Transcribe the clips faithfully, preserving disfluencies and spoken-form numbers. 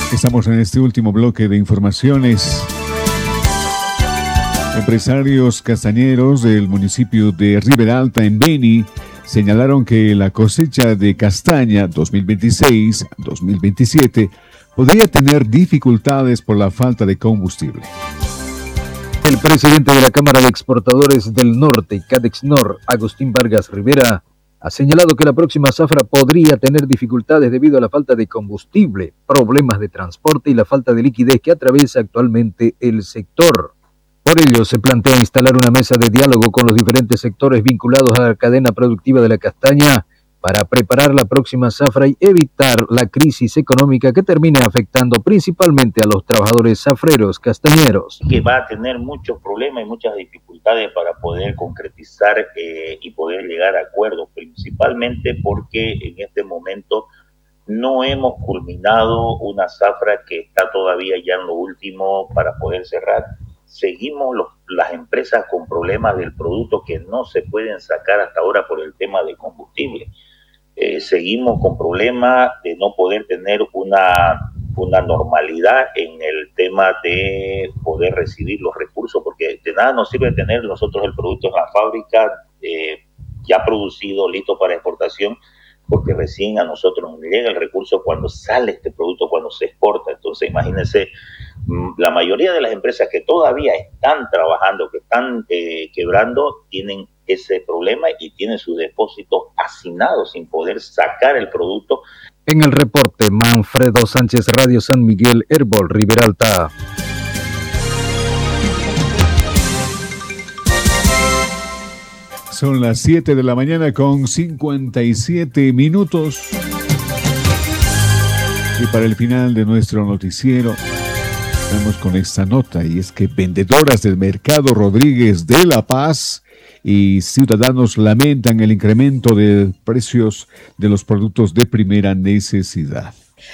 Estamos en este último bloque de informaciones. Empresarios castañeros del municipio de Riberalta, en Beni, señalaron que la cosecha de castaña dos mil veintiséis dos mil veintisiete podría tener dificultades por la falta de combustible. El presidente de la Cámara de Exportadores del Norte, Cadexnor, Agustín Vargas Rivera, ha señalado que la próxima zafra podría tener dificultades debido a la falta de combustible, problemas de transporte y la falta de liquidez que atraviesa actualmente el sector. Por ello, se plantea instalar una mesa de diálogo con los diferentes sectores vinculados a la cadena productiva de la castaña para preparar la próxima zafra y evitar la crisis económica que termine afectando principalmente a los trabajadores zafreros castañeros. Que va a tener muchos problemas y muchas dificultades para poder concretizar eh, y poder llegar a acuerdos, principalmente porque en este momento no hemos culminado una zafra que está todavía ya en lo último para poder cerrar. Seguimos los, las empresas con problemas del producto que no se pueden sacar hasta ahora por el tema de combustible. Eh, seguimos con problemas de no poder tener una, una normalidad en el tema de poder recibir los recursos, porque de nada nos sirve tener nosotros el producto en la fábrica eh, ya producido, listo para exportación, porque recién a nosotros nos llega el recurso cuando sale este producto, cuando se exporta. Entonces, imagínense, la mayoría de las empresas que todavía están trabajando, que están eh, quebrando, tienen ese problema y tienen sus depósitos hacinados sin poder sacar el producto. En el reporte, Manfredo Sánchez, Radio San Miguel, Herbol, Riberalta. Son las siete de la mañana con cincuenta y siete minutos. Y para el final de nuestro noticiero, vamos con esta nota, y es que vendedoras del Mercado Rodríguez de La Paz y ciudadanos lamentan el incremento de precios de los productos de primera necesidad.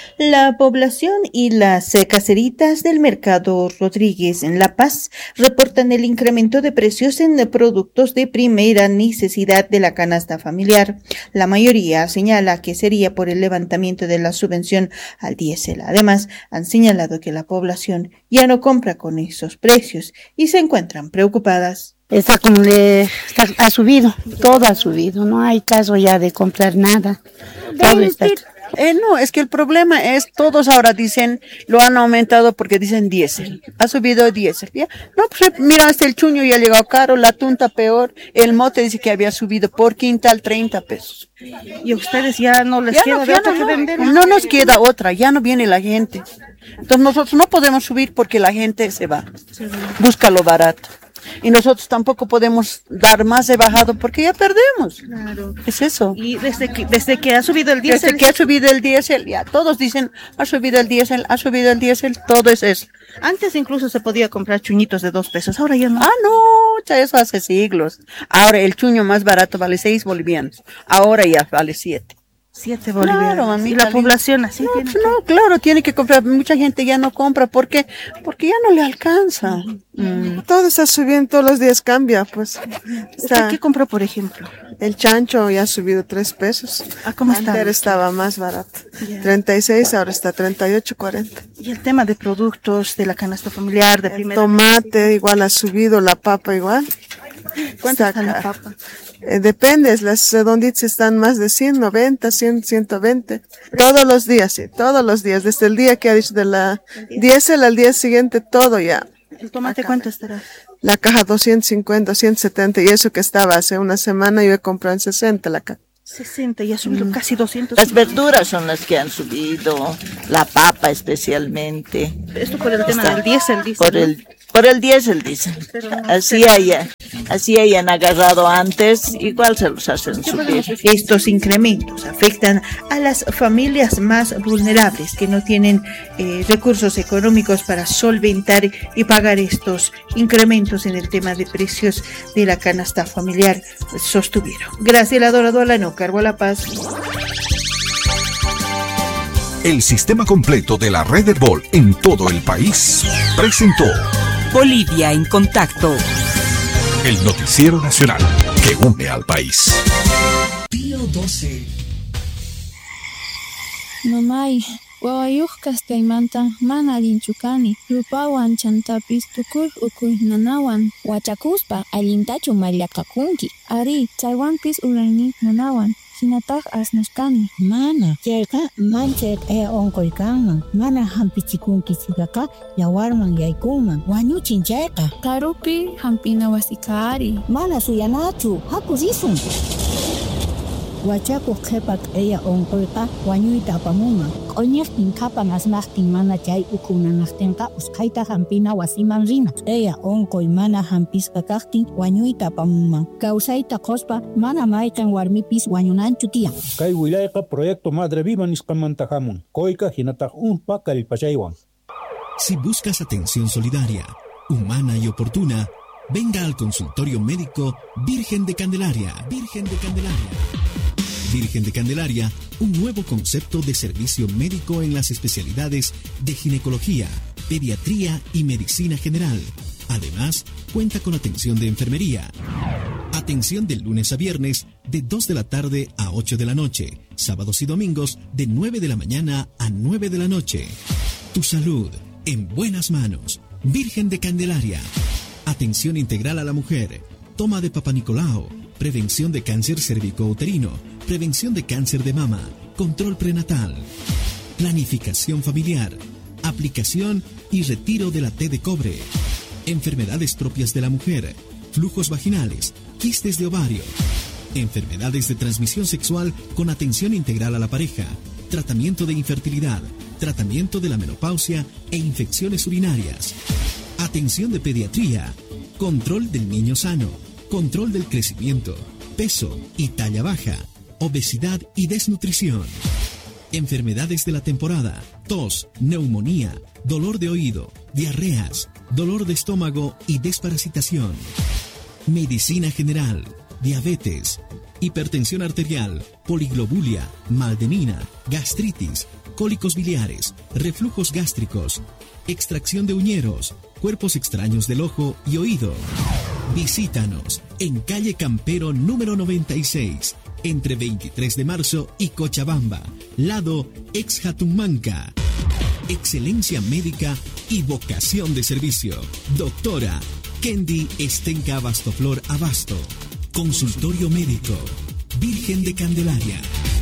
La población y las caseritas del Mercado Rodríguez en La Paz reportan el incremento de precios en productos de primera necesidad de la canasta familiar. La mayoría señala que sería por el levantamiento de la subvención al diésel. Además, han señalado que la población ya no compra con esos precios y se encuentran preocupadas. Está como le está, ha subido, todo ha subido, no hay caso ya de comprar nada. Todo está... Eh, no, es que el problema es, todos ahora dicen, lo han aumentado porque dicen diésel, ha subido diésel, ¿ya? No, pues mira, hasta el chuño ya ha llegado caro, la tunta peor, el mote dice que había subido por quintal treinta pesos. ¿Y a ustedes ya no les ya queda no, de ya otra no, que vender? No nos queda otra, ya no viene la gente. Entonces nosotros no podemos subir porque la gente se va, busca lo barato. Y nosotros tampoco podemos dar más de bajado porque ya perdemos. Claro. Es eso. Y desde que, desde que ha subido el diésel. Desde que ha subido el diésel, ya todos dicen, ha subido el diésel, ha subido el diésel, todo es eso. Antes incluso se podía comprar chuñitos de dos pesos, ahora ya no. Ah, no, ya eso hace siglos. Ahora el chuño más barato vale seis bolivianos, ahora ya vale siete. Siete bolivianos. Claro, mamita, y la población así no, tiene que... no, claro, tiene que comprar. Mucha gente ya no compra. ¿Por qué? Porque ya no le alcanza. Mm. Todo está subiendo, todos los días cambia, pues. Está... ¿Qué compró, por ejemplo? El chancho ya ha subido tres pesos. ¿Ah, cómo está? Antes estaba más barato. Yeah. treinta y seis, ahora está treinta y ocho, cuarenta. Y el tema de productos, de la canasta familiar, de el primera... tomate igual ha subido, la papa igual. ¿Cuánto está la papa? Eh, depende, las redonditas están más de ciento noventa, cien, ciento veinte. Todos los días, sí, todos los días. Desde el día que ha dicho de la diésel al día siguiente, todo ya. ¿El tomate acá, cuánto estará? La caja doscientos cincuenta, ciento setenta, y eso que estaba hace una semana yo he comprado en sesenta la caja. sesenta y ha subido mm. casi doscientos. Las verduras son las que han subido, la papa especialmente. Esto por el tema Está, del diésel, dice. Por el Por el diésel, dicen. No, así hayan, así hayan agarrado antes, igual se los hacen subir. Estos incrementos afectan a las familias más vulnerables que no tienen eh, recursos económicos para solventar y pagar estos incrementos en el tema de precios de la canasta familiar, pues, sostuvieron. Graciela Dorado Alano, Cargo a La Paz. El sistema completo de la red Herbol en todo el país presentó Bolivia en Contacto, el noticiero nacional que une al país. Pío doce. Mamá, Wawayuqkas kaymanta mana allinchu kani, rupawan chantapis tukuy ukuy nanawan. Wachakuspa allintachu mallakakunki. Ari, chaywanpis urayni nanawan. Hinataq asnashkani. Mana, chayqa manchayq aya onkoy kanman. Mana hampichikunki chikaqa yawarman yaykunman. Wañuchin chayqa. Karupi hampina wasika ari. Mana suyanachu, haku risun. Wachakuq qhipa aya onkoyqa wañuyta apamunman. Q'uñiqtin qapan asnaqtin mana chay ukhu nanaqtinqa usqhayta hampina wasiman rina. Aya onkoy mana hampisqa kaqtin wañuyta apamunman. Kawsayta quspa mana mayqin warmipis wañunanchu tiyan. Kay wilayqa proyecto Madre Viva nisqamanta hamun. Koyqa hinataq unpa kallpachaywan. Si buscas atención solidaria, humana y oportuna, venga al consultorio médico Virgen de Candelaria. Virgen de Candelaria. Virgen de Candelaria, un nuevo concepto de servicio médico en las especialidades de ginecología, pediatría y medicina general. Además, cuenta con atención de enfermería. Atención de lunes a viernes de dos de la tarde a ocho de la noche, sábados y domingos de nueve de la mañana a nueve de la noche. Tu salud en buenas manos. Virgen de Candelaria. Atención integral a la mujer. Toma de Papa Nicolau. Prevención de cáncer cervicouterino. Prevención de cáncer de mama. Control prenatal. Planificación familiar. Aplicación y retiro de la T de cobre. Enfermedades propias de la mujer. Flujos vaginales. Quistes de ovario. Enfermedades de transmisión sexual con atención integral a la pareja. Tratamiento de infertilidad. Tratamiento de la menopausia e infecciones urinarias. Atención de pediatría. Control del niño sano. Control del crecimiento, peso y talla baja. Obesidad y desnutrición. Enfermedades de la temporada. Tos, neumonía, dolor de oído, diarreas, dolor de estómago y desparasitación. Medicina general, diabetes, hipertensión arterial, poliglobulia, mal de mina, gastritis, cólicos biliares, reflujos gástricos, extracción de uñeros, cuerpos extraños del ojo y oído. Visítanos en calle Campero número noventa y seis, entre veintitrés de marzo y Cochabamba, lado ex Jatumanca. Excelencia médica y vocación de servicio. Doctora Kendi Estenca Abastoflor Abasto. Consultorio médico. Virgen de Candelaria.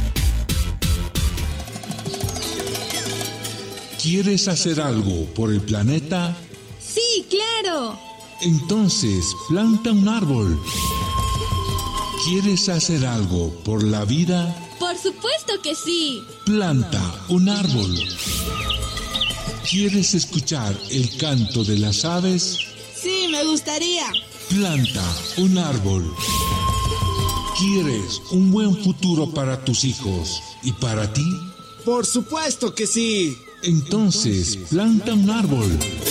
¿Quieres hacer algo por el planeta? Sí, claro. Entonces, planta un árbol. ¿Quieres hacer algo por la vida? Por supuesto que sí. Planta un árbol. ¿Quieres escuchar el canto de las aves? Sí, me gustaría. Planta un árbol. ¿Quieres un buen futuro para tus hijos y para ti? Por supuesto que sí. Entonces, planta un árbol.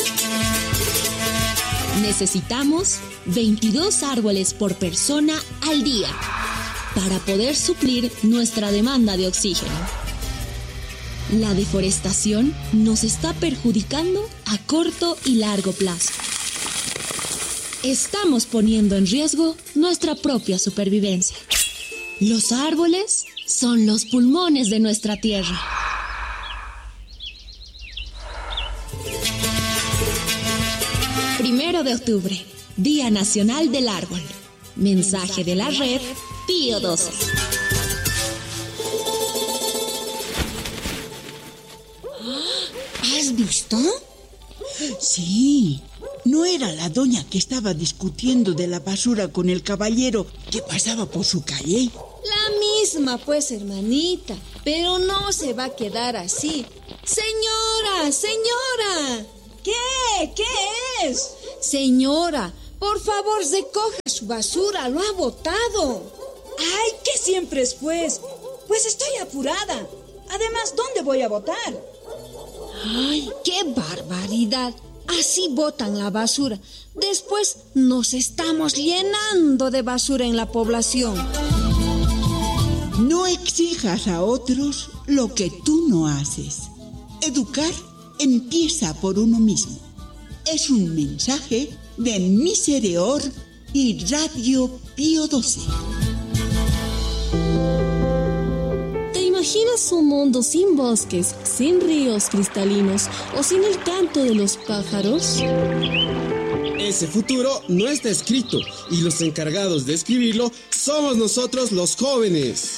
Necesitamos veintidós árboles por persona al día para poder suplir nuestra demanda de oxígeno. La deforestación nos está perjudicando a corto y largo plazo. Estamos poniendo en riesgo nuestra propia supervivencia. Los árboles son los pulmones de nuestra tierra. Primero de octubre, Día Nacional del Árbol. Mensaje de la red Pío doce. ¿Has visto? Sí, no era la doña que estaba discutiendo de la basura con el caballero que pasaba por su calle. La misma, pues, hermanita, pero no se va a quedar así. Señora, señora. ¿Qué? ¿Qué es? Señora, por favor, recoja su basura, lo ha botado. Ay, ¿qué siempre es, pues? Pues estoy apurada. Además, ¿dónde voy a botar? Ay, qué barbaridad. Así botan la basura. Después nos estamos llenando de basura en la población. No exijas a otros lo que tú no haces. Educar empieza por uno mismo. Es un mensaje de Misereor y Radio Pío doce. ¿Te imaginas un mundo sin bosques, sin ríos cristalinos o sin el canto de los pájaros? Ese futuro no está escrito y los encargados de escribirlo somos nosotros los jóvenes.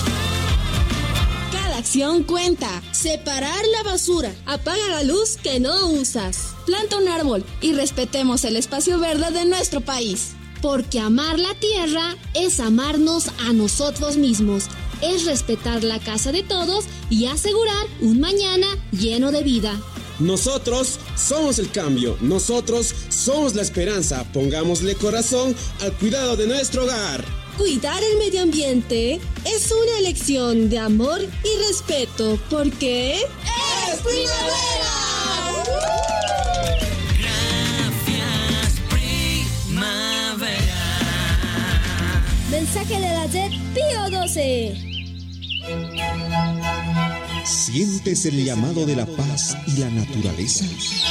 Cada acción cuenta. Separar la basura. Apaga la luz que no usas. Planta un árbol y respetemos el espacio verde de nuestro país. Porque amar la tierra es amarnos a nosotros mismos. Es respetar la casa de todos y asegurar un mañana lleno de vida. Nosotros somos el cambio, nosotros somos la esperanza. Pongámosle corazón al cuidado de nuestro hogar. Cuidar el medio ambiente es una elección de amor y respeto, porque ¡es primavera! Gracias, primavera. Mensaje de la red Pío doce. ¿Sientes el llamado de la paz y la naturaleza?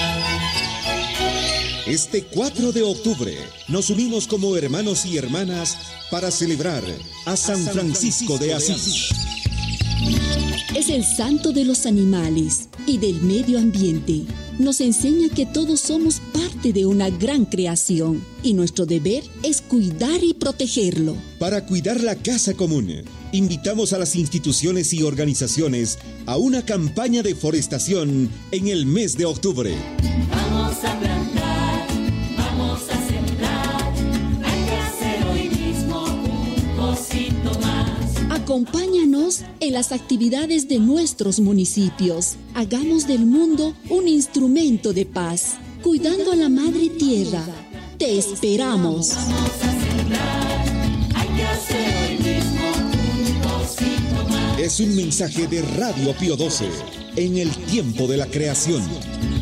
Este cuatro de octubre nos unimos como hermanos y hermanas para celebrar a San Francisco de Asís. Es el santo de los animales y del medio ambiente. Nos enseña que todos somos parte de una gran creación y nuestro deber es cuidar y protegerlo. Para cuidar la casa común, invitamos a las instituciones y organizaciones a una campaña de forestación en el mes de octubre. Vamos a plantar, vamos a sembrar, hay que hacer hoy mismo un cosito más. Acompáñanos en las actividades de nuestros municipios. Hagamos del mundo un instrumento de paz, cuidando a la madre tierra. Te esperamos. Vamos a sembrar, hay que hacer hoy mismo un cosito más. Es un mensaje de Radio Pío doce en el tiempo de la creación.